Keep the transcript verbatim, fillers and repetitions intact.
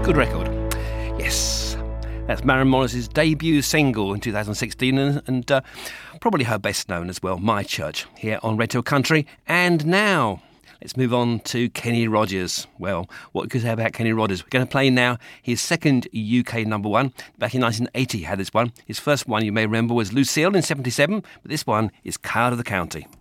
Good record. Yes, that's Maren Morris's debut single in two thousand sixteen and, and uh, probably her best known as well, My Church, here on Red Hill Country. And now, let's move on to Kenny Rogers. Well, what could I say about Kenny Rogers? We're going to play now his second U K number one. Back in nineteen eighty he had this one. His first one, you may remember, was Lucille in seventy-seven, but this one is Card of the County.